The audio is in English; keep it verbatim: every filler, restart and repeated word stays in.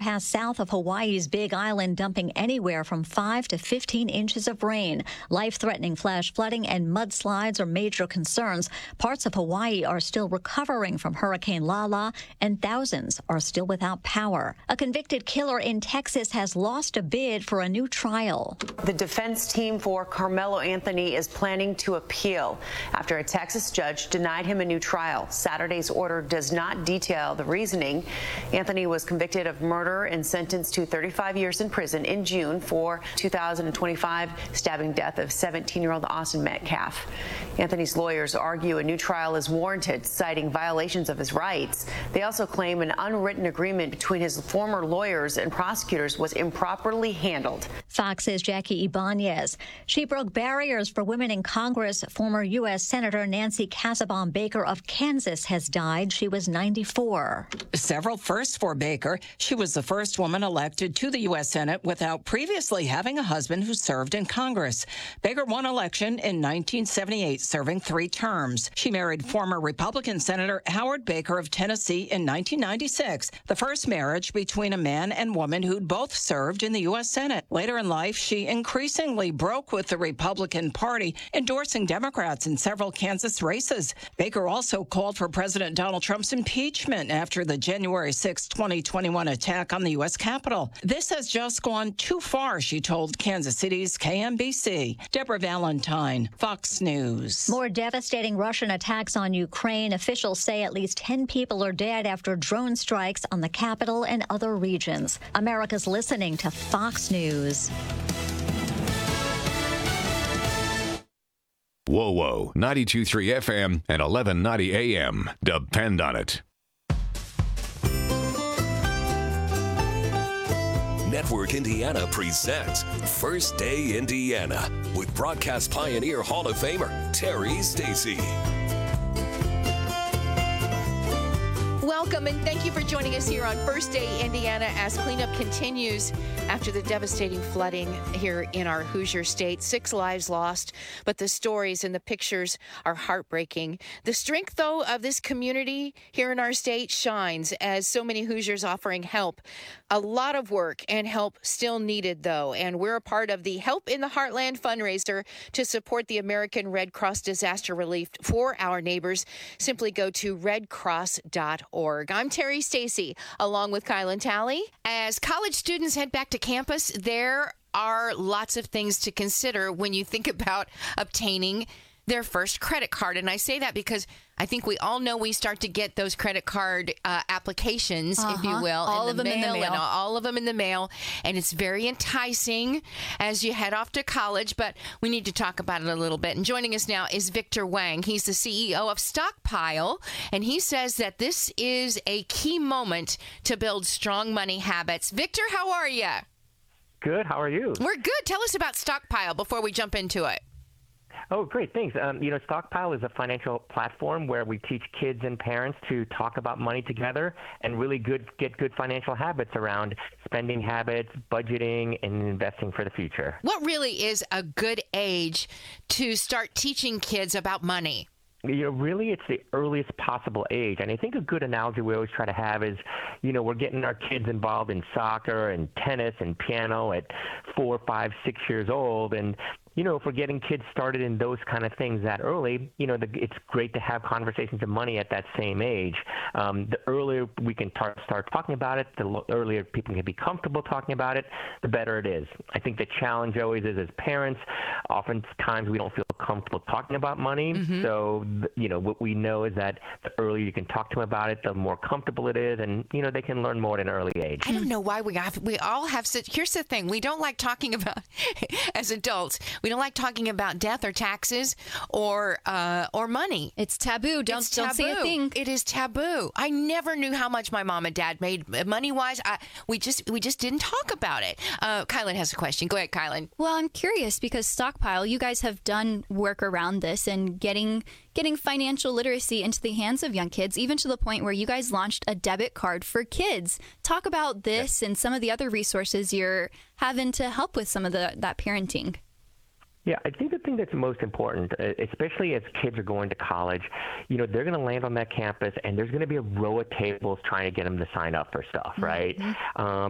pass south of Hawaii's Big Island, dumping anywhere from five to fifteen inches of rain. Life-threatening flash flooding and mudslides are major concerns. Parts of Hawaii are still recovering from Hurricane Lala, and thousands are still without power. A convicted killer in Texas has lost a bid for a new trial. The defense team for Carmelo Anthony is planning to appeal after a Texas judge denied him a new trial. Saturday's order does not detail the reasoning. Anthony was convicted of murder and sentenced to thirty-five years in prison in June for two thousand twenty-five stabbing death of seventeen-year-old Austin Metcalf. Anthony's lawyers argue a new trial is warranted, citing violations of his rights. They also claim an unwritten agreement between his former lawyers and prosecutors was improperly handled. Fox's Jackie Ibanez. She broke barriers for women in Congress. Former U S Senator Nancy Kassebaum Baker of Kansas has died. She was ninety-four. Several firsts for Baker. She was the first woman elected to the U S Senate without previously having a husband who served in Congress. Baker won election in nineteen seventy-eight, serving three terms. She married former Republican Senator Howard Baker of Tennessee in nineteen ninety-six, the first marriage between a man and woman who'd both served in the U S Senate. Later in life, she increasingly broke with the Republican Party, endorsing Democrats in several Kansas races. Baker also called for President Donald Trump's impeachment after the January sixth, twenty twenty-one attack on the U S Capitol. This has just gone too far, she told Kansas City's K M B C. Deborah Valentine, Fox News. More devastating Russian attacks on Ukraine. Officials say at least ten people are dead after drone strikes on the capital and other regions. America's listening to Fox News. Whoa, whoa, ninety-two point three F M and eleven ninety A M. Depend on it. Network Indiana presents First Day Indiana with broadcast pioneer Hall of Famer Terry Stacy. Welcome and thank you for joining us here on First Day Indiana as cleanup continues after the devastating flooding here in our Hoosier state. Six lives lost, but the stories and the pictures are heartbreaking. The strength, though, of this community here in our state shines as so many Hoosiers offering help. A lot of work and help still needed, though, and we're a part of the Help in the Heartland fundraiser to support the American Red Cross disaster relief for our neighbors. Simply go to red cross dot org. I'm Terry Stacy, along with Kylan Talley. As college students head back to campus, there are lots of things to consider when you think about obtaining their first credit card. And I say that because I think we all know we start to get those credit card uh, applications, uh-huh. if you will, all in of the them mail, in the mail. and all of them in the mail. And it's very enticing as you head off to college, but we need to talk about it a little bit. And joining us now is Victor Wang. He's the C E O of Stockpile, and he says that this is a key moment to build strong money habits. Victor, how are you? Good. How are you? We're good. Tell us about Stockpile before we jump into it. Oh, great. Thanks. Um, you know, Stockpile is a financial platform where we teach kids and parents to talk about money together and really good get good financial habits around spending habits, budgeting, and investing for the future. What really is a good age to start teaching kids about money? You know, really, it's the earliest possible age. And I think a good analogy we always try to have is, you know, we're getting our kids involved in soccer and tennis and piano at four, five, six years old. And, you know, if we're getting kids started in those kind of things that early, you know, the, it's great to have conversations of money at that same age. Um, the earlier we can tar- start talking about it, the lo- earlier people can be comfortable talking about it, the better it is. I think the challenge always is as parents, oftentimes we don't feel comfortable talking about money. Mm-hmm. So, you know, what we know is that the earlier you can talk to them about it, the more comfortable it is, and, you know, they can learn more at an early age. I don't know why we have, we all have such, here's the thing, we don't like talking about, as adults, we don't like talking about death or taxes or uh, or money. It's taboo. Don't, it's don't taboo. say a thing. It is taboo. I never knew how much my mom and dad made money-wise. I, we just we just didn't talk about it. Uh, Kylan has a question. Go ahead, Kylan. Well, I'm curious because Stockpile, you guys have done work around this and getting getting financial literacy into the hands of young kids, even to the point where you guys launched a debit card for kids. Talk about this and some of the other resources you're having to help with some of the that parenting. Yeah, I think the thing that's most important, especially as kids are going to college, you know, they're going to land on that campus and there's going to be a row of tables trying to get them to sign up for stuff, right? Mm-hmm. Um,